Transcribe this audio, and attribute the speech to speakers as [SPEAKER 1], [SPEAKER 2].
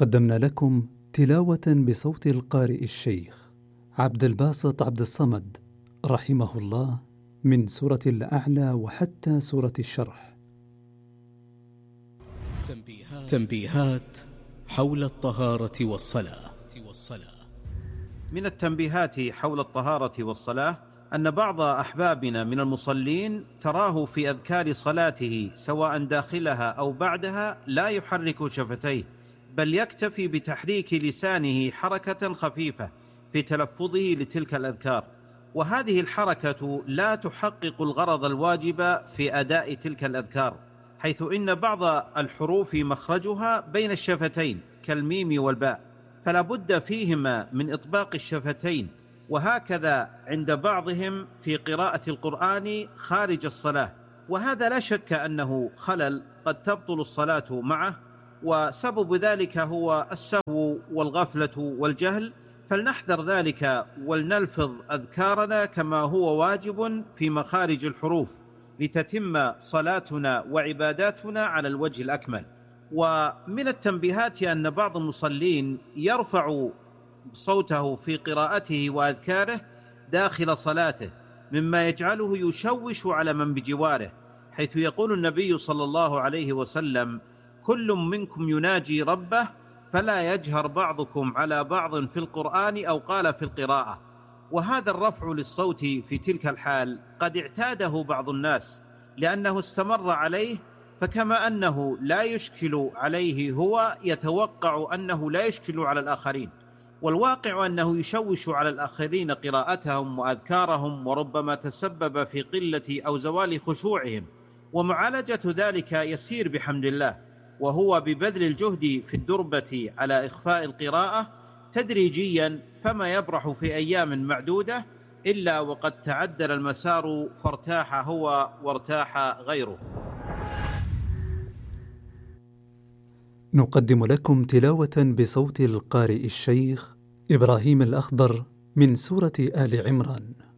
[SPEAKER 1] قدمنا لكم تلاوة بصوت القارئ الشيخ عبد الباسط عبد الصمد رحمه الله من سورة الأعلى وحتى سورة الشرح.
[SPEAKER 2] تنبيهات حول الطهارة والصلاة.
[SPEAKER 3] من التنبيهات حول الطهارة والصلاة أن بعض أحبابنا من المصلين تراه في أذكار صلاته سواء داخلها أو بعدها لا يحرك شفتيه، بل يكتفي بتحريك لسانه حركة خفيفة في تلفظه لتلك الأذكار، وهذه الحركة لا تحقق الغرض الواجب في أداء تلك الأذكار، حيث إن بعض الحروف مخرجها بين الشفتين كالميم والباء، فلا بد فيهما من إطباق الشفتين، وهكذا عند بعضهم في قراءة القرآن خارج الصلاة، وهذا لا شك أنه خلل قد تبطل الصلاة معه، وسبب ذلك هو السهو والغفلة والجهل، فلنحذر ذلك ولنلفظ أذكارنا كما هو واجب في مخارج الحروف لتتم صلاتنا وعباداتنا على الوجه الأكمل. ومن التنبيهات أن بعض المصلين يرفع صوته في قراءته وأذكاره داخل صلاته، مما يجعله يشوش على من بجواره، حيث يقول النبي صلى الله عليه وسلم: كل منكم يناجي ربه فلا يجهر بعضكم على بعض في القرآن، أو قال في القراءة. وهذا الرفع للصوت في تلك الحال قد اعتاده بعض الناس لأنه استمر عليه، فكما أنه لا يشكل عليه هو يتوقع أنه لا يشكل على الآخرين، والواقع أنه يشوش على الآخرين قراءتهم وأذكارهم، وربما تسبب في قلة أو زوال خشوعهم، ومعالجة ذلك يسير بحمد الله، وهو ببذل الجهد في الدربة على إخفاء القراءة تدريجيا، فما يبرح في أيام معدودة إلا وقد تعدل المسار فارتاح هو وارتاح غيره.
[SPEAKER 1] نقدم لكم تلاوة بصوت القارئ الشيخ إبراهيم الأخضر من سورة آل عمران.